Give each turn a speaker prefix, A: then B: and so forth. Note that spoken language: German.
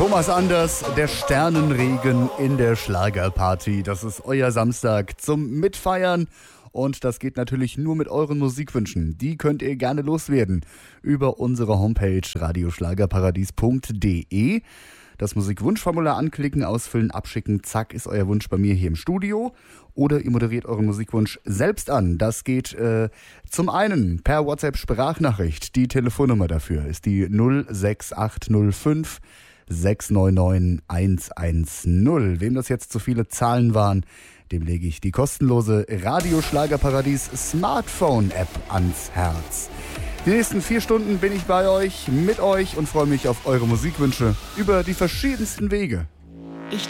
A: Thomas Anders, der Sternenregen in der Schlagerparty. Das ist euer Samstag zum Mitfeiern. Und das geht natürlich nur mit euren Musikwünschen. Die könnt ihr gerne loswerden über unsere Homepage radioschlagerparadies.de. Das Musikwunschformular anklicken, ausfüllen, abschicken. Zack, ist euer Wunsch bei mir hier im Studio. Oder ihr moderiert euren Musikwunsch selbst an. Das geht zum einen per WhatsApp-Sprachnachricht. Die Telefonnummer dafür ist die 06805 699 110. Wem das jetzt zu viele Zahlen waren, dem lege ich die kostenlose Radioschlagerparadies Smartphone-App ans Herz. Die nächsten 4 Stunden bin ich bei euch, mit euch und freue mich auf eure Musikwünsche über die verschiedensten Wege.